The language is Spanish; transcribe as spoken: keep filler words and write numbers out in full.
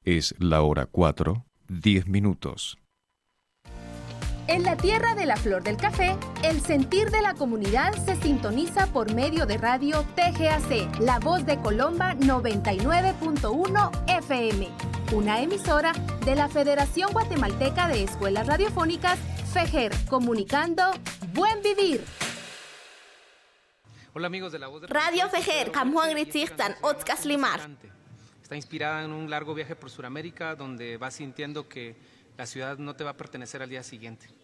Es la hora cuatro, diez minutos. En la tierra de la flor del café, el sentir de la comunidad se sintoniza por medio de radio T G A C, La Voz de Colomba noventa y nueve punto uno F M, una emisora de la Federación Guatemalteca de Escuelas Radiofónicas, FEGER, comunicando Buen Vivir. Hola amigos de La Voz de Radio FEGER, Camjuan Gritzirtan, Otzkas Limar. Está inspirada en un largo viaje por Sudamérica donde vas sintiendo que la ciudad no te va a pertenecer al día siguiente.